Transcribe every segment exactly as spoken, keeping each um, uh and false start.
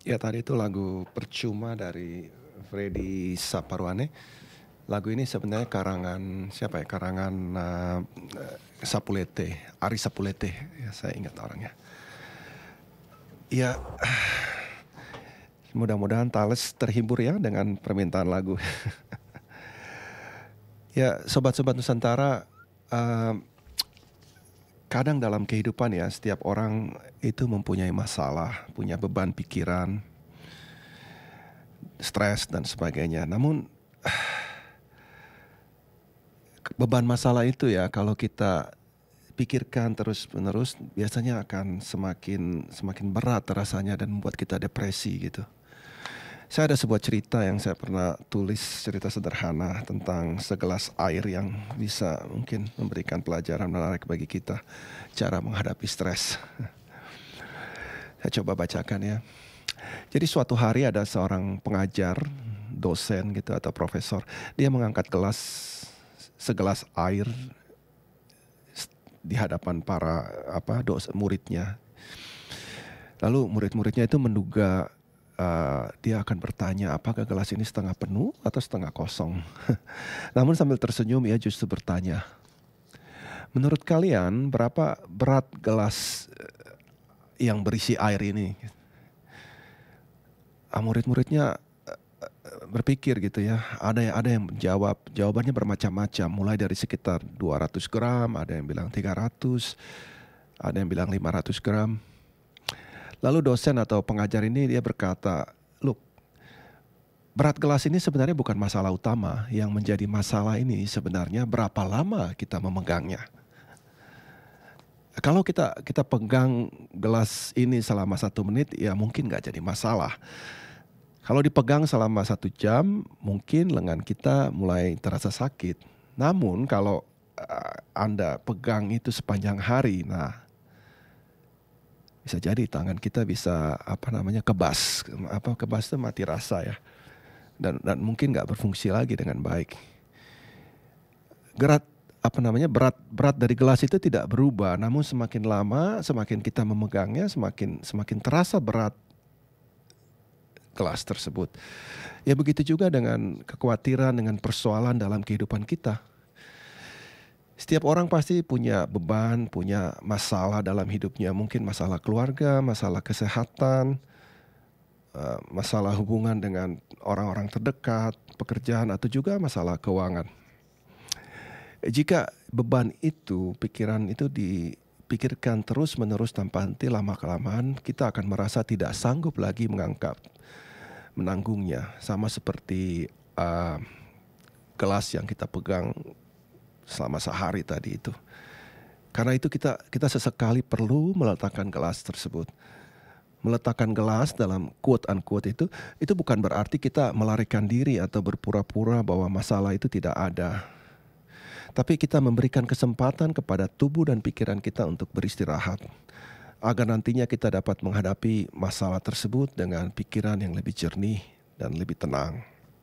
Ya tadi itu lagu Percuma dari Freddy Saparwane. Lagu ini sebenarnya karangan siapa ya? Karangan uh, Sapulete, Ari Sapulete. Ya, saya ingat orangnya. Ya, mudah-mudahan Thales terhibur ya dengan permintaan lagu. Ya, sobat-sobat Nusantara, uh, kadang dalam kehidupan ya setiap orang itu mempunyai masalah, punya beban pikiran, stres dan sebagainya. Namun beban masalah itu ya kalau kita pikirkan terus-menerus biasanya akan semakin semakin berat rasanya dan membuat kita depresi gitu. Saya ada sebuah cerita yang saya pernah tulis, cerita sederhana tentang segelas air yang bisa mungkin memberikan pelajaran menarik bagi kita cara menghadapi stres. Saya coba bacakan ya. Jadi suatu hari ada seorang pengajar, dosen gitu atau profesor, dia mengangkat gelas segelas air di hadapan para apa dos muridnya. Lalu murid-muridnya itu menduga uh, dia akan bertanya apakah gelas ini setengah penuh atau setengah kosong. Namun sambil tersenyum ia justru bertanya, menurut kalian berapa berat gelas yang berisi air ini? Ah, murid-muridnya berpikir gitu ya, ada yang ada yang menjawab, jawabannya bermacam-macam, mulai dari sekitar dua ratus gram, ada yang bilang tiga ratus, ada yang bilang lima ratus gram. Lalu dosen atau pengajar ini dia berkata, look, berat gelas ini sebenarnya bukan masalah utama, yang menjadi masalah ini sebenarnya berapa lama kita memegangnya. Kalau kita kita pegang gelas ini selama satu menit, ya mungkin nggak jadi masalah. Kalau dipegang selama satu jam, mungkin lengan kita mulai terasa sakit. Namun kalau uh, Anda pegang itu sepanjang hari, nah bisa jadi tangan kita bisa apa namanya kebas, apa kebas itu mati rasa ya, dan dan mungkin nggak berfungsi lagi dengan baik. Berat apa namanya berat berat dari gelas itu tidak berubah, namun semakin lama, semakin kita memegangnya, semakin semakin terasa berat gelas tersebut. Ya begitu juga dengan kekhawatiran, dengan persoalan dalam kehidupan kita. Setiap orang pasti punya beban, punya masalah dalam hidupnya. Mungkin masalah keluarga, masalah kesehatan, eh, masalah hubungan dengan orang-orang terdekat, pekerjaan, atau juga masalah keuangan. Jika beban itu, pikiran itu dipikirkan terus-menerus tanpa henti, lama-kelamaan kita akan merasa tidak sanggup lagi mengangkat menanggungnya, sama seperti uh, gelas yang kita pegang selama sehari tadi itu. Karena itu kita kita sesekali perlu meletakkan gelas tersebut. Meletakkan gelas dalam quote unquote itu itu bukan berarti kita melarikan diri atau berpura-pura bahwa masalah itu tidak ada. Tapi kita memberikan kesempatan kepada tubuh dan pikiran kita untuk beristirahat, agar nantinya kita dapat menghadapi masalah tersebut dengan pikiran yang lebih jernih dan lebih tenang.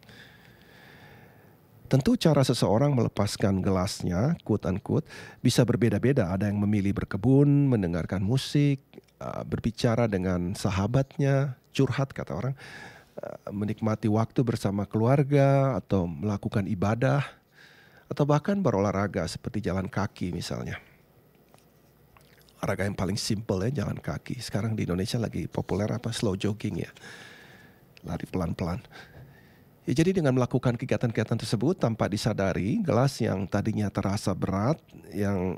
Tentu cara seseorang melepaskan gelasnya, quote unquote, bisa berbeda-beda. Ada yang memilih berkebun, mendengarkan musik, berbicara dengan sahabatnya, curhat kata orang, menikmati waktu bersama keluarga, atau melakukan ibadah, atau bahkan berolahraga seperti jalan kaki misalnya. Olahraga yang paling simple ya, jalan kaki. Sekarang di Indonesia lagi populer apa slow jogging ya, lari pelan-pelan. Ya, jadi dengan melakukan kegiatan-kegiatan tersebut tanpa disadari, gelas yang tadinya terasa berat, yang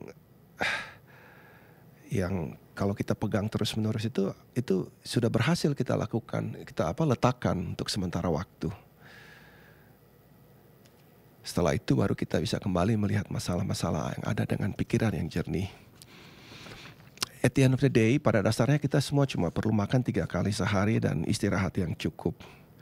yang kalau kita pegang terus-menerus itu itu sudah berhasil kita lakukan, kita apa letakkan untuk sementara waktu. Setelah itu baru kita bisa kembali melihat masalah-masalah yang ada dengan pikiran yang jernih. At the end of the day, pada dasarnya kita semua cuma perlu makan tiga kali sehari dan istirahat yang cukup.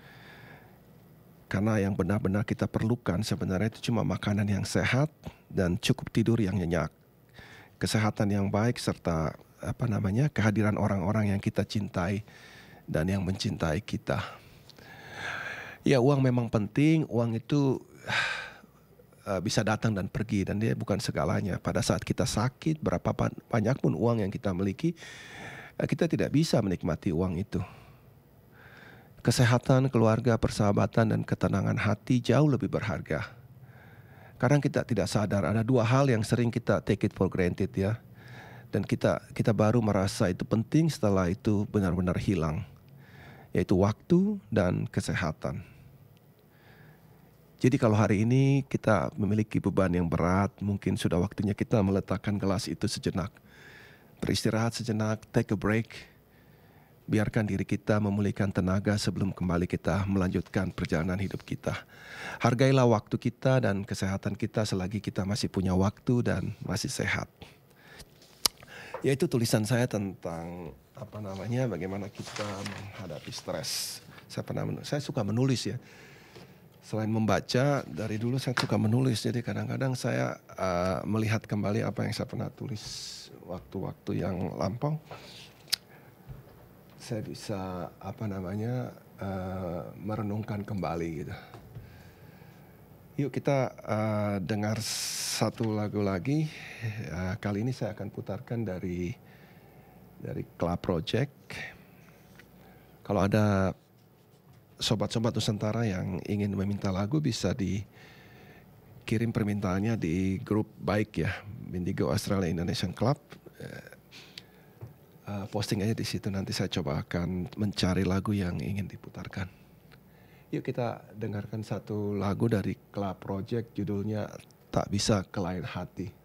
Karena yang benar-benar kita perlukan sebenarnya itu cuma makanan yang sehat dan cukup tidur yang nyenyak. Kesehatan yang baik serta apa namanya kehadiran orang-orang yang kita cintai dan yang mencintai kita. Ya, uang memang penting, uang itu Uh, bisa datang dan pergi dan dia bukan segalanya. Pada saat kita sakit, berapa banyak pun uang yang kita miliki, uh, kita tidak bisa menikmati uang itu. Kesehatan, keluarga, persahabatan, dan ketenangan hati jauh lebih berharga. Kadang kita tidak sadar ada dua hal yang sering kita take it for granted ya. Dan kita kita baru merasa itu penting setelah itu benar-benar hilang. Yaitu waktu dan kesehatan. Jadi kalau hari ini kita memiliki beban yang berat, mungkin sudah waktunya kita meletakkan gelas itu sejenak. Beristirahat sejenak, take a break. Biarkan diri kita memulihkan tenaga sebelum kembali kita melanjutkan perjalanan hidup kita. Hargailah waktu kita dan kesehatan kita selagi kita masih punya waktu dan masih sehat. Yaitu tulisan saya tentang apa namanya, bagaimana kita menghadapi stres. Saya pernah menulis, saya suka menulis ya. Selain membaca, dari dulu saya suka menulis. Jadi kadang-kadang saya uh, melihat kembali apa yang saya pernah tulis waktu-waktu yang lampau. Saya bisa apa namanya uh, merenungkan kembali gitu. Yuk kita uh, dengar satu lagu lagi. Uh, kali ini saya akan putarkan dari dari Club Project. Kalau ada sobat-sobat Nusantara yang ingin meminta lagu bisa dikirim permintaannya di grup baik ya, Indigo Australia Indonesian Club. Uh, Uh, posting aja di situ, nanti saya coba akan mencari lagu yang ingin diputarkan. Yuk kita dengarkan satu lagu dari Club Project, judulnya Tak Bisa ke Lain Hati.